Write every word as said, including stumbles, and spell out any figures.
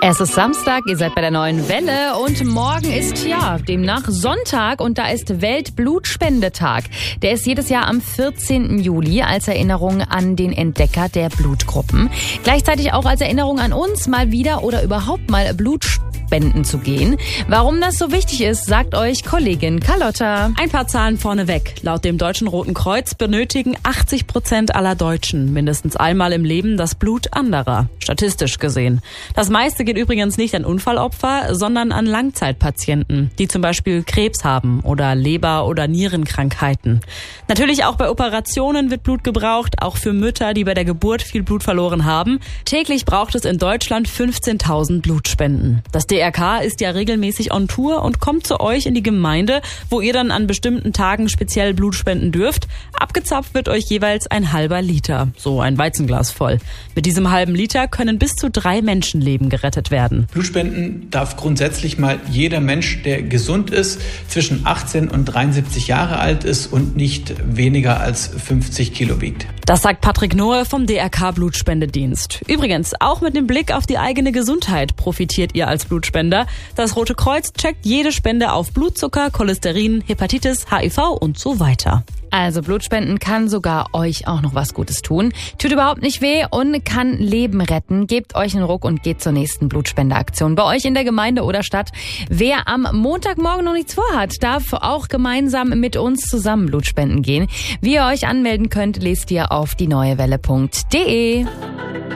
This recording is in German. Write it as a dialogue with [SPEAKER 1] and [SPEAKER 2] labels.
[SPEAKER 1] Es ist Samstag, ihr seid bei der Neuen Welle und morgen ist ja demnach Sonntag und da ist Weltblutspendetag. Der ist jedes Jahr am vierzehnten Juli als Erinnerung an den Entdecker der Blutgruppen. Gleichzeitig auch als Erinnerung an uns, mal wieder oder überhaupt mal Blutspenden zu gehen. Warum das so wichtig ist, sagt euch Kollegin Carlotta.
[SPEAKER 2] Ein paar Zahlen vorneweg. Laut dem Deutschen Roten Kreuz benötigen achtzig Prozent aller Deutschen mindestens einmal im Leben das Blut anderer, statistisch gesehen. Das meiste geht übrigens nicht an Unfallopfer, sondern an Langzeitpatienten, die zum Beispiel Krebs haben oder Leber- oder Nierenkrankheiten. Natürlich auch bei Operationen wird Blut gebraucht, auch für Mütter, die bei der Geburt viel Blut verloren haben. Täglich braucht es in Deutschland fünfzehntausend Blutspenden. Das D R K ist ja regelmäßig on Tour und kommt zu euch in die Gemeinde, wo ihr dann an bestimmten Tagen speziell Blut spenden dürft. Abgezapft wird euch jeweils ein halber Liter, so ein Weizenglas voll. Mit diesem halben Liter können bis zu drei Menschenleben gerettet werden.
[SPEAKER 3] Blutspenden darf grundsätzlich mal jeder Mensch, der gesund ist, zwischen achtzehn und dreiundsiebzig Jahre alt ist und nicht weniger als fünfzig Kilo wiegt.
[SPEAKER 2] Das sagt Patrick Nohe vom D R K Blutspendedienst. Übrigens, auch mit dem Blick auf die eigene Gesundheit profitiert ihr als Blutspender. Das Rote Kreuz checkt jede Spende auf Blutzucker, Cholesterin, Hepatitis, H I V und so weiter.
[SPEAKER 1] Also Blutspenden kann sogar euch auch noch was Gutes tun. Tut überhaupt nicht weh und kann Leben retten. Gebt euch einen Ruck und geht zur nächsten Blutspendeaktion bei euch in der Gemeinde oder Stadt. Wer am Montagmorgen noch nichts vorhat, darf auch gemeinsam mit uns zusammen Blutspenden gehen. Wie ihr euch anmelden könnt, lest ihr auf die neue welle punkt de.